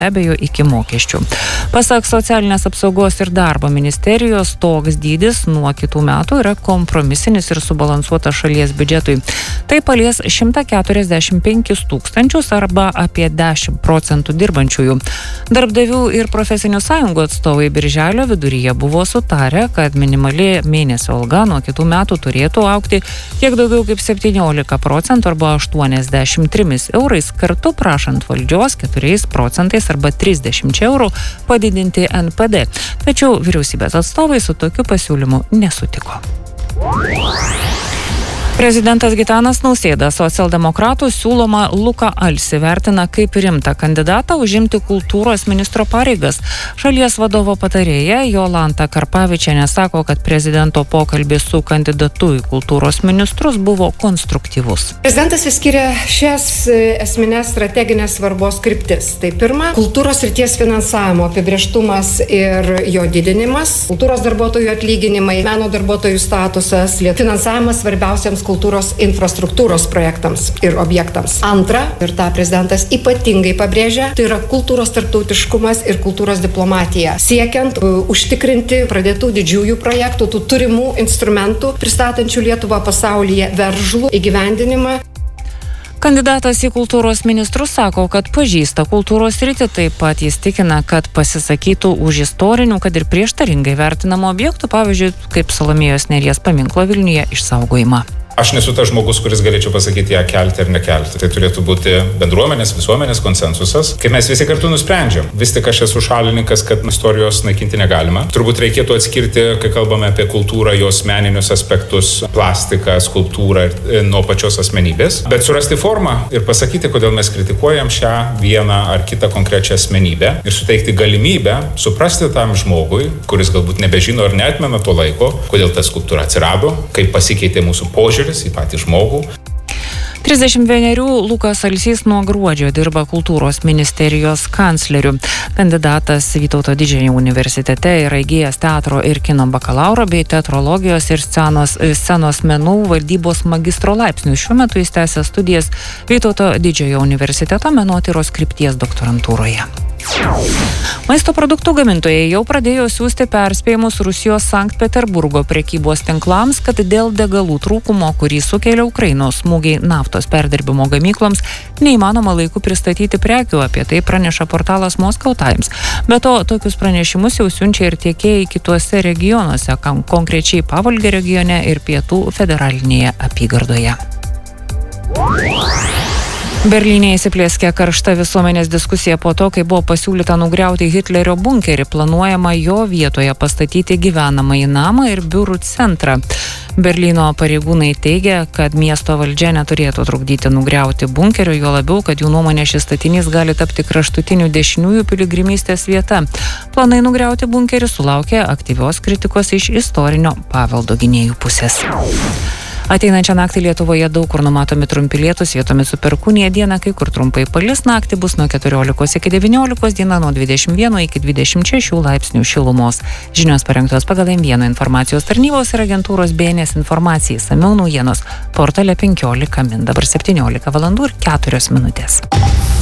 abejo iki mokesčių. Pasak socialinės apsaugos ir darbo ministerijos, toks dydis nuo kitų metų yra kompromisinis ir subalansuotas šalies biudžetui. Tai palies 145 tūkstančius arba apie 10% dirbančiųjų. Darbdavių ir profesinių sąjungų atstovai birželio viduryje buvo sutarę, kad minimali mėnesio alga nuo kitų metų turėtų augti kiek daugiau kaip 17% arba 83 eurais, kartu prašant valdžios 4% arba 30 eurų padidinti NPD. Tačiau vyriausybės atstovai su tokiu pasiūlymu nesutiko. Prezidentas Gitanas Nausėda socialdemokratų siūloma Luką Alsį vertina kaip rimtą kandidatą užimti kultūros ministro pareigas. Šalies vadovo patarėja Jolanta Karpavičienė sako, kad prezidento pokalbis su kandidatu į kultūros ministrus buvo konstruktyvus. Prezidentas išskiria šias esminės strateginės svarbos kryptis. Tai pirma, kultūros srities finansavimo apibrėžtumas ir jo didinimas, kultūros darbuotojų atlyginimai, meno darbuotojų statusas, finansavimas svarbiausiams kultūros infrastruktūros projektams ir objektams. Antra, ir tą prezidentas ypatingai pabrėžia, tai yra kultūros tarptautiškumas ir kultūros diplomatija. Siekiant užtikrinti pradėtų didžiųjų projektų, tų turimų instrumentų, pristatančių Lietuvą pasaulyje veržlų įgyvendinimą. Kandidatas į kultūros ministrus sako, kad pažįsta kultūros sritį, taip pat jis tikina, kad pasisakytų už istorinių, kad ir prieštaringai vertinamų objektų, pavyzdžiui, kaip Salomėjos Nėries paminklo Vilniuje išsaugojimą. Aš nesu tas žmogus, kuris galėčiau pasakyti ją kelti ar nekelti. Tai turėtų būti bendruomenės, visuomenės konsensusas, kai mes visi kartu nusprendžiam. Vis tik aš esu šalininkas, kad istorijos naikinti negalima. Turbūt reikėtų atskirti, kai kalbame apie kultūrą, jos meninius aspektus, plastiką, skulptūrą nuo pačios asmenybės. Bet surasti formą ir pasakyti, kodėl mes kritikuojam šią vieną ar kitą konkrečią asmenybę ir suteikti galimybę suprasti tam žmogui, kuris galbūt nebežino ar neatmena to laiko, kodėl ta skulptūra atsirado, kaip pasikeitė mūsų požiūris į patį žmogų. 31 Lukas Alsys nuo gruodžio dirba kultūros ministerijos kancleriu. Kandidatas Vytauto Didžiojo universitete yra įgijęs teatro ir kino bakalauro bei teatrologijos ir scenos menų valdybos magistro laipsnių. Šiuo metu jis tęsia studijas Vytauto Didžiojo universiteto menotyros krypties doktorantūroje. Maisto produktų gamintojai jau pradėjo siųsti perspėjimus Rusijos Sankt Peterburgo prekybos tinklams, kad dėl degalų trūkumo, kurį sukelia Ukrainos smūgiai naftos perdirbimo gamykloms, neįmanoma laiku pristatyti prekių. Apie tai praneša portalas Moscow Times. Be to, tokius pranešimus jau siunčia ir tiekėjai kituose regionuose, konkrečiai Pavolgio regione ir Pietų federalinėje apygardoje. Berlyne įsiplieskė karšta visuomenės diskusija po to, kai buvo pasiūlyta nugriauti Hitlerio bunkerį, planuojama jo vietoje pastatyti gyvenamąjį namą ir biurų centrą. Berlyno pareigūnai teigia, kad miesto valdžia neturėtų trukdyti nugriauti bunkerio, juo labiau, kad jų nuomonė šis statinys gali tapti kraštutinių dešiniųjų piligrimystės vieta. Planai nugriauti bunkerį sulaukė aktyvios kritikos iš istorinio paveldo gynėjų pusės. Ateinančią naktį Lietuvoje daug kur numatomi trumpi lietūs, vietomis su perkūnija, dieną kai kur trumpai palis, naktį bus nuo 14 iki 19, diena nuo 21 iki 26 laipsnių šilumos. Žinios parengtos pagal M1 informacijos tarnybos ir agentūros BNS informacijai. Išsamiau naujienos portale 15 min. Dabar 17 valandų ir 4 minutės.